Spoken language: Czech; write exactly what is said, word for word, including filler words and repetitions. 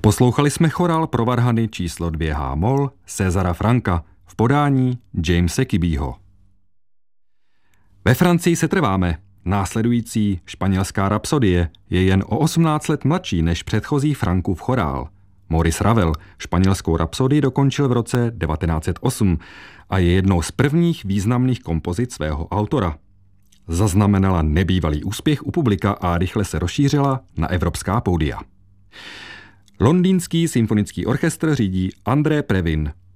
Poslouchali jsme chorál pro varhany číslo dvě há mol Césara Franka v podání Jamese Kibího. Ve Francii se trváme. Následující španělská rapsodie je jen o osmnáct let mladší než předchozí Frankův chorál. Maurice Ravel španělskou rapsodii dokončil v roce devatenáct set osm a je jednou z prvních významných kompozic svého autora. Zaznamenala nebývalý úspěch u publika a rychle se rozšířila na evropská pódia. Londýnský symfonický orchestr řídí André Previn.